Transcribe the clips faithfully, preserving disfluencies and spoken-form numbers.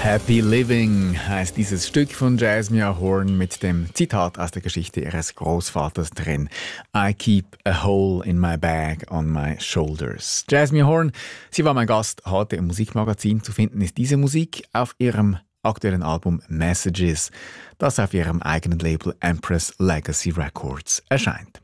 Happy Living heißt dieses Stück von Jasmine Horn mit dem Zitat aus der Geschichte ihres Großvaters drin. I keep a hole in my bag on my shoulders. Jasmine Horn, sie war mein Gast heute im Musikmagazin. Zu finden ist diese Musik auf ihrem aktuellen Album Messages, das auf ihrem eigenen Label Empress Legacy Records erscheint.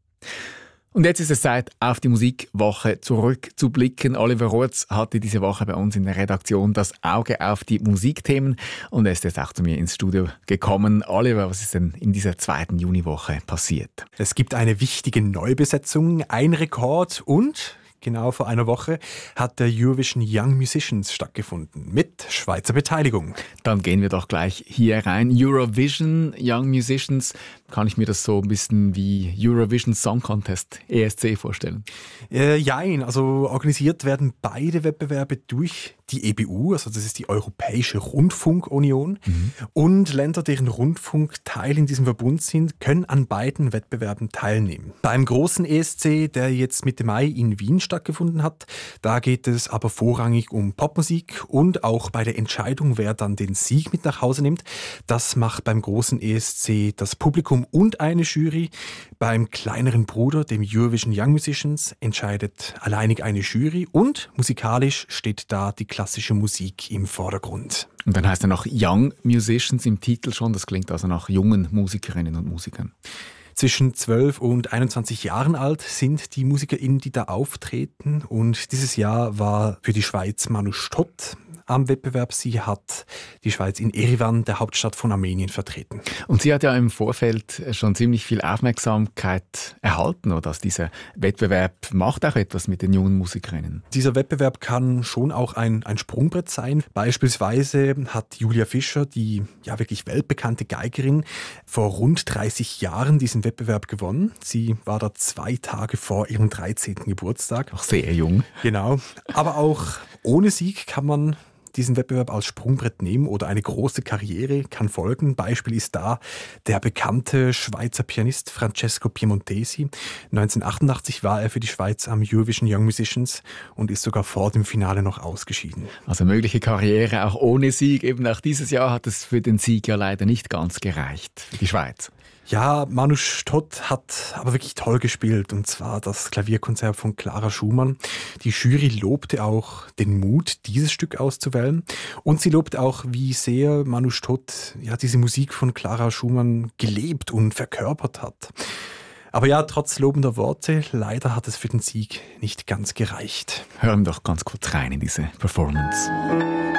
Und jetzt ist es Zeit, auf die Musikwoche zurückzublicken. Oliver Ruetz hatte diese Woche bei uns in der Redaktion das Auge auf die Musikthemen und er ist jetzt auch zu mir ins Studio gekommen. Oliver, was ist denn in dieser zweiten Juniwoche passiert? Es gibt eine wichtige Neubesetzung, ein Rekord und genau vor einer Woche hat der Eurovision Young Musicians stattgefunden mit Schweizer Beteiligung. Dann gehen wir doch gleich hier rein. Eurovision Young Musicians, kann ich mir das so ein bisschen wie Eurovision Song Contest, E S C, vorstellen? Äh, jein, also organisiert werden beide Wettbewerbe durch die E B U, also das ist die Europäische Rundfunkunion. Mhm. Und Länder, deren Rundfunk Teil in diesem Verbund sind, können an beiden Wettbewerben teilnehmen. Beim großen E S C, der jetzt Mitte Mai in Wien stattgefunden hat, da geht es aber vorrangig um Popmusik und auch bei der Entscheidung, wer dann den Sieg mit nach Hause nimmt. Das macht beim großen E S C das Publikum und eine Jury. Beim kleineren Bruder, dem Eurovision Young Musicians, entscheidet alleinig eine Jury und musikalisch steht da die klassische Musik im Vordergrund. Und dann heißt er noch Young Musicians im Titel schon, das klingt also nach jungen Musikerinnen und Musikern. Zwischen zwölf und einundzwanzig Jahren alt sind die MusikerInnen, die da auftreten. Und dieses Jahr war für die Schweiz Manu Stott am Wettbewerb. Sie hat die Schweiz in Erivan, der Hauptstadt von Armenien, vertreten. Und sie hat ja im Vorfeld schon ziemlich viel Aufmerksamkeit erhalten, oder? Dass dieser Wettbewerb macht auch etwas mit den jungen Musikerinnen. Dieser Wettbewerb kann schon auch ein, ein Sprungbrett sein. Beispielsweise hat Julia Fischer, die ja wirklich weltbekannte Geigerin, vor rund dreißig Jahren diesen Wettbewerb gewonnen. Sie war da zwei Tage vor ihrem dreizehnten Geburtstag. Auch sehr jung. Genau. Aber auch ohne Sieg kann man diesen Wettbewerb als Sprungbrett nehmen oder eine große Karriere kann folgen. Beispiel ist da der bekannte Schweizer Pianist Francesco Piemontesi. neunzehnhundertachtundachtzig war er für die Schweiz am Eurovision Young Musicians und ist sogar vor dem Finale noch ausgeschieden. Also mögliche Karriere auch ohne Sieg. Eben auch dieses Jahr hat es für den Sieg ja leider nicht ganz gereicht für die Schweiz. Ja, Manu Stott hat aber wirklich toll gespielt, und zwar das Klavierkonzert von Clara Schumann. Die Jury lobte auch den Mut, dieses Stück auszuwählen, und sie lobte auch, wie sehr Manu Stott ja, diese Musik von Clara Schumann gelebt und verkörpert hat. Aber ja, trotz lobender Worte, leider hat es für den Sieg nicht ganz gereicht. Hören wir doch ganz kurz rein in diese Performance.